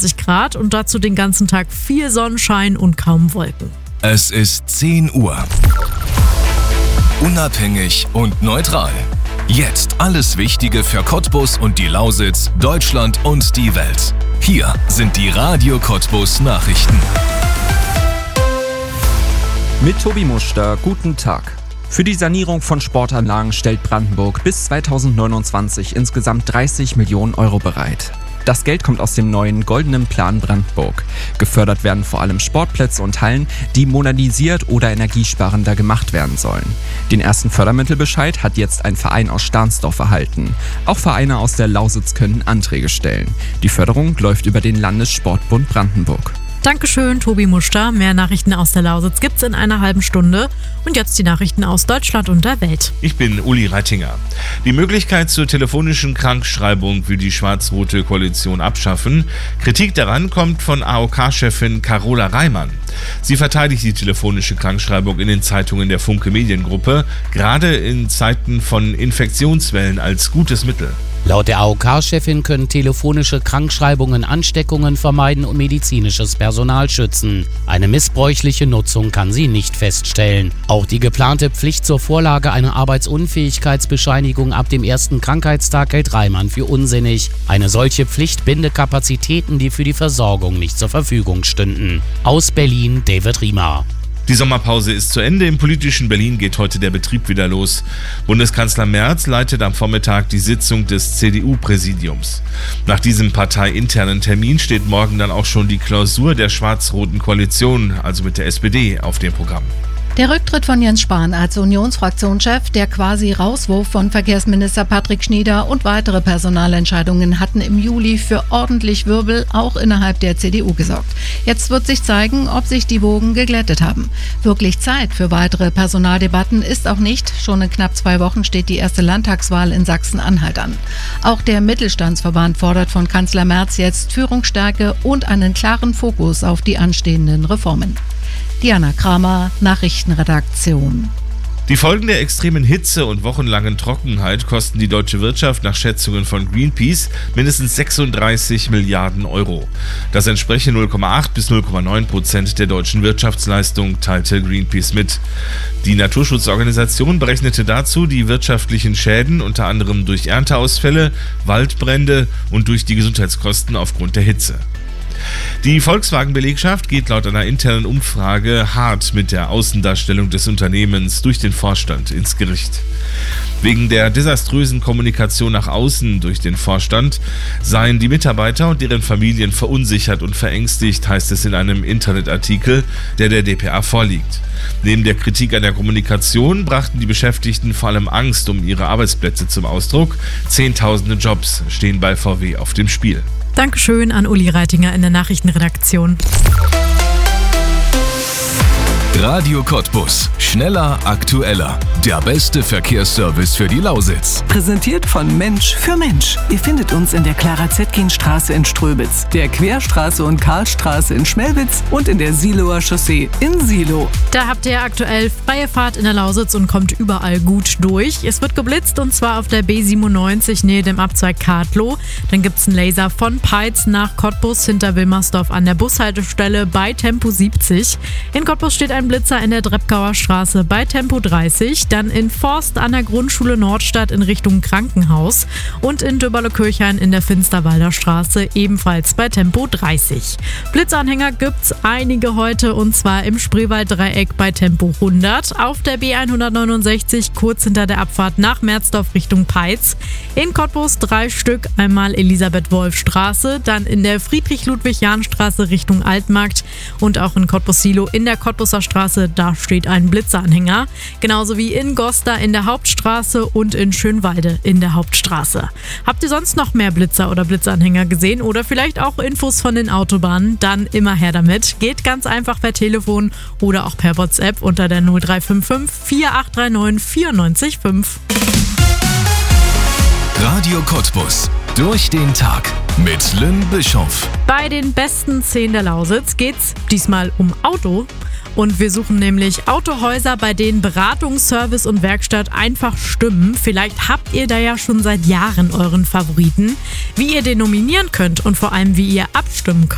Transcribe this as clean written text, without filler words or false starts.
23 Grad und dazu den ganzen Tag viel Sonnenschein und kaum Wolken. Es ist 10 Uhr. Unabhängig und neutral. Jetzt alles Wichtige für Cottbus und die Lausitz, Deutschland und die Welt. Hier sind die Radio Cottbus Nachrichten. Mit Tobi Muster, guten Tag. Für die Sanierung von Sportanlagen stellt Brandenburg bis 2029 insgesamt 30 Millionen Euro bereit. Das Geld kommt aus dem neuen Goldenen Plan Brandenburg. Gefördert werden vor allem Sportplätze und Hallen, die modernisiert oder energiesparender gemacht werden sollen. Den ersten Fördermittelbescheid hat jetzt ein Verein aus Stahnsdorf erhalten. Auch Vereine aus der Lausitz können Anträge stellen. Die Förderung läuft über den Landessportbund Brandenburg. Dankeschön, Tobi Muster. Mehr Nachrichten aus der Lausitz gibt's in einer halben Stunde. Und jetzt die Nachrichten aus Deutschland und der Welt. Ich bin Uli Reitinger. Die Möglichkeit zur telefonischen Krankschreibung will die schwarz-rote Koalition abschaffen. Kritik daran kommt von AOK-Chefin Carola Reimann. Sie verteidigt die telefonische Krankschreibung in den Zeitungen der Funke Mediengruppe, gerade in Zeiten von Infektionswellen als gutes Mittel. Laut der AOK-Chefin können telefonische Krankschreibungen Ansteckungen vermeiden und medizinisches Personal schützen. Eine missbräuchliche Nutzung kann sie nicht feststellen. Auch die geplante Pflicht zur Vorlage einer Arbeitsunfähigkeitsbescheinigung ab dem ersten Krankheitstag hält Reimann für unsinnig. Eine solche Pflicht binde Kapazitäten, die für die Versorgung nicht zur Verfügung stünden. Aus Berlin, David Riemer. Die Sommerpause ist zu Ende. Im politischen Berlin geht heute der Betrieb wieder los. Bundeskanzler Merz leitet am Vormittag die Sitzung des CDU-Präsidiums. Nach diesem parteiinternen Termin steht morgen dann auch schon die Klausur der schwarz-roten Koalition, also mit der SPD, auf dem Programm. Der Rücktritt von Jens Spahn als Unionsfraktionschef, der quasi Rauswurf von Verkehrsminister Patrick Schnieder und weitere Personalentscheidungen hatten im Juli für ordentlich Wirbel auch innerhalb der CDU gesorgt. Jetzt wird sich zeigen, ob sich die Wogen geglättet haben. Wirklich Zeit für weitere Personaldebatten ist auch nicht. Schon in knapp 2 Wochen steht die erste Landtagswahl in Sachsen-Anhalt an. Auch der Mittelstandsverband fordert von Kanzler Merz jetzt Führungsstärke und einen klaren Fokus auf die anstehenden Reformen. Diana Kramer, Nachrichtenredaktion. Die Folgen der extremen Hitze und wochenlangen Trockenheit kosten die deutsche Wirtschaft nach Schätzungen von Greenpeace mindestens 36 Milliarden Euro. Das entspreche 0,8 bis 0,9% der deutschen Wirtschaftsleistung, teilte Greenpeace mit. Die Naturschutzorganisation berechnete dazu die wirtschaftlichen Schäden unter anderem durch Ernteausfälle, Waldbrände und durch die Gesundheitskosten aufgrund der Hitze. Die Volkswagen-Belegschaft geht laut einer internen Umfrage hart mit der Außendarstellung des Unternehmens durch den Vorstand ins Gericht. Wegen der desaströsen Kommunikation nach außen durch den Vorstand seien die Mitarbeiter und deren Familien verunsichert und verängstigt, heißt es in einem Internetartikel, der der dpa vorliegt. Neben der Kritik an der Kommunikation brachten die Beschäftigten vor allem Angst um ihre Arbeitsplätze zum Ausdruck. Zehntausende Jobs stehen bei VW auf dem Spiel. Dankeschön an Uli Reitinger in der Nachrichtenredaktion. Radio Cottbus. Schneller, aktueller. Der beste Verkehrsservice für die Lausitz. Präsentiert von Mensch für Mensch. Ihr findet uns in der Clara-Zetkin-Straße in Ströbitz, der Querstraße und Karlstraße in Schmelwitz und in der Siloer Chaussee in Silo. Da habt ihr aktuell freie Fahrt in der Lausitz und kommt überall gut durch. Es wird geblitzt und zwar auf der B97 nähe dem Abzweig Kadlow. Dann gibt es einen Laser von Peitz nach Cottbus hinter Wilmersdorf an der Bushaltestelle bei Tempo 70. In Cottbus steht ein Blitzer in der Drepkauer Straße bei Tempo 30, dann in Forst an der Grundschule Nordstadt in Richtung Krankenhaus und in Döberle-Kirchhain in der Finsterwalder Straße ebenfalls bei Tempo 30. Blitzanhänger gibt's einige heute und zwar im Spreewalddreieck bei Tempo 100, auf der B169 kurz hinter der Abfahrt nach Merzdorf Richtung Peitz, in Cottbus 3 Stück, einmal Elisabeth-Wolf-Straße, dann in der Friedrich-Ludwig-Jahn-Straße Richtung Altmarkt und auch in Cottbus-Silo in der Cottbuser Straße, da steht ein Blitzanhänger. Genauso wie in Gosta in der Hauptstraße und in Schönwalde in der Hauptstraße. Habt ihr sonst noch mehr Blitzer oder Blitzanhänger gesehen oder vielleicht auch Infos von den Autobahnen? Dann immer her damit. Geht ganz einfach per Telefon oder auch per WhatsApp unter der 0355 4839 945. Radio Cottbus. Durch den Tag mit Lynn Bischoff. Bei den besten 10 der Lausitz geht's diesmal um Auto. Und wir suchen nämlich Autohäuser, bei denen Beratung, Service und Werkstatt einfach stimmen. Vielleicht habt ihr da ja schon seit Jahren euren Favoriten. Wie ihr den nominieren könnt und vor allem wie ihr abstimmen könnt,